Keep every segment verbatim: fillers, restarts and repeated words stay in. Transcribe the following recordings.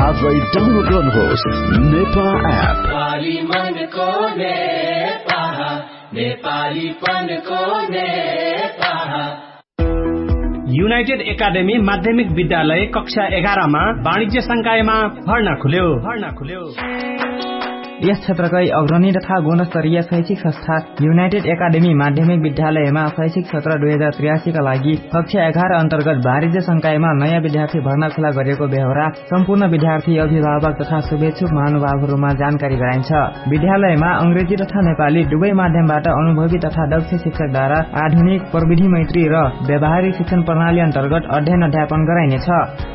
आजै डाउनलोड गर्नुहोस् नेपा एप। नेपाली मनको नेपा, नेपालीपनको नेपा। युनाइटेड एकाडेमी माध्यमिक विद्यालय कक्षा एघारमा वाणिज्य संकायमा भर्ना खुल्यो भर्ना खुल्यो यस क्षेत्रकै अग्रणी तथा गुणस्तरीय शैक्षिक संस्था युनाइटेड एकाडेमी माध्यमिक विद्यालयमा शैक्षिक सत्र दुई हजार त्रियासी का लागि कक्षा एघार अन्तर्गत वाणिज्य संकायमा नयाँ विद्यार्थी भर्ना खुला गरेको बेहोरा सम्पूर्ण विद्यार्थी, अभिभावक तथा शुभेच्छुक महानुभावहरूमा जानकारी गराइन्छ। विद्यालयमा अंग्रेजी तथा नेपाली दुवै माध्यमबाट अनुभवी तथा दक्ष शिक्षकद्वारा आधुनिक प्रविधि मैत्री र व्यावहारिक शिक्षण प्रणाली अन्तर्गत अध्ययन अध्यापन गराइनेछ।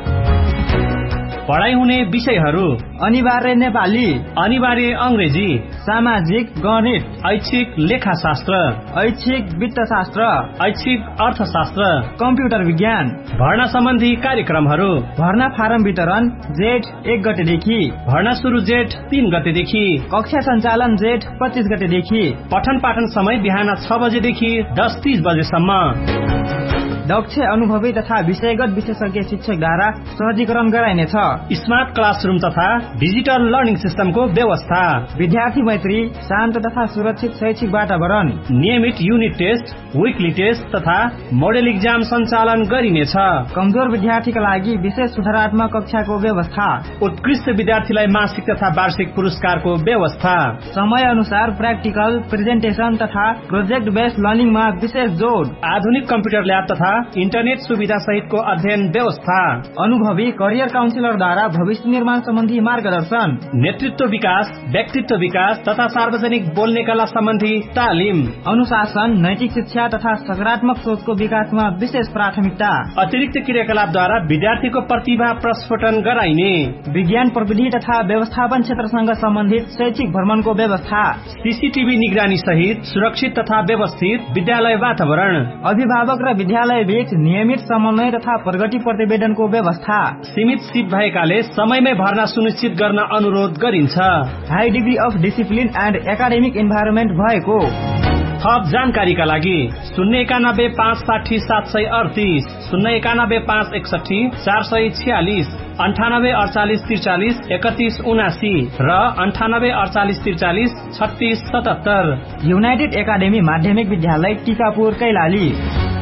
पढाइ हुने विषयहरू अनिवार्य नेपाली, अनिवार्य अंग्रेजी, सामाजिक, गणित, ऐच्छिक लेखाशास्त्र, ऐच्छिक वित्तशास्त्र, ऐच्छिक अर्थशास्त्र, कम्प्युटर विज्ञान। भर्ना सम्बन्धी कार्यक्रमहरू भर्ना फारम वितरण जेठ एक गतेदेखि, भर्ना सुरु जेठ तीन गतेदेखि, कक्षा सञ्चालन जेठ पच्चीस गतेदेखि, पठन पाठन समय बिहान छ बजेदेखि दस तीस बजेसम्म। दक्ष, अनुभवी तथा विषयगत विशेषज्ञ शिक्षकद्वारा सहजीकरण गराइनेछ। स्मार्ट क्लासरूम तथा डिजिटल लर्निङ सिस्टमको व्यवस्था, विद्यार्थी मैत्री, शान्त तथा सुरक्षित शैक्षिक वातावरण, नियमित युनिट टेस्ट, विकली टेस्ट तथा मोडल इक्जाम सञ्चालन गरिनेछ। कमजोर विद्यार्थीका लागि विशेष सुधारात्मक कक्षाको व्यवस्था, उत्कृष्ट विद्यार्थीलाई मासिक तथा वार्षिक पुरस्कारको व्यवस्था, समय अनुसार प्र्याक्टिकल, प्रेजेन्टेसन तथा प्रोजेक्ट बेस्ड लर्निङमा विशेष जोड, आधुनिक कम्प्युटर ल्याब तथा इन्टरनेट सुविधा सहितको अध्ययन व्यवस्था, अनुभवी करियर काउन्सिलरद्वारा भविष्य निर्माण सम्बन्धी मार्गदर्शन, नेतृत्व विकास, व्यक्तित्व विकास तथा सार्वजनिक बोल्ने कला सम्बन्धी तालिम, अनुशासन, नैतिक शिक्षा तथा सकारात्मक सोचको विकासमा विशेष प्राथमिकता, अतिरिक्त क्रियाकलापद्वारा विद्यार्थीको प्रतिभा प्रस्फुटन गराइने, विज्ञान प्रविधि तथा व्यवस्थापन क्षेत्रसँग सम्बन्धित शैक्षिक भ्रमणको व्यवस्था, सीसीटीभी निगरानी सहित सुरक्षित तथा व्यवस्थित विद्यालय वातावरण, अभिभावक र विद्यालय बीच नियमित समन्वय तथा प्रगति प्रतिवेदनको व्यवस्था, सीमित सिट भएकाले समयमै भर्ना सुनिश्चित गर्न अनुरोध गरिन्छ। High degree of discipline and academic environment भएको। थप जानकारीका लागि शून्य एकानब्बे पाँच साठी सात सय अडतिस, शून्य एकानब्बे पाँच एकसठी चार सय छियालिस, अन्ठानब्बे अडचालिस त्रिचालिस एकतिस उनासी र अन्ठानब्बे अडचालिस त्रिचालिस छत्तीस सतहत्तर। युनाइटेड एकाडेमी माध्यमिक विद्यालय टीकापुर कैलाली।